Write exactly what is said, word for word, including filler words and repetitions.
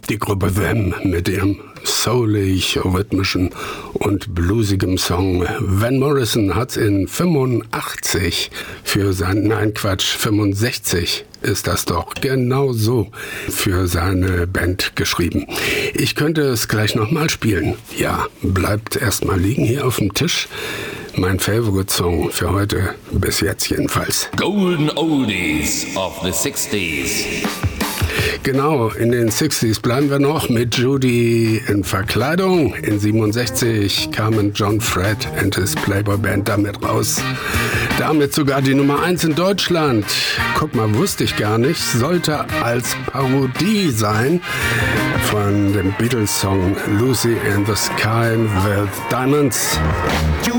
Die Gruppe Them mit ihrem soulig, rhythmischen und bluesigem Song. Van Morrison hat in fünfundachtzig für sein, nein Quatsch, fünfundsechzig ist das doch, genau so, für seine Band geschrieben. Ich könnte es gleich nochmal spielen. Ja, bleibt erstmal liegen hier auf dem Tisch. Mein Favorite-Song für heute, bis jetzt jedenfalls. Golden Oldies of the sixties. Genau, in den sechziger bleiben wir noch mit Judy in Verkleidung. In siebenundsechzig kamen John Fred and his Playboy Band damit raus. Damit sogar die Nummer eins in Deutschland. Guck mal, wusste ich gar nicht. Sollte als Parodie sein von dem Beatles-Song Lucy in the Sky with Diamonds.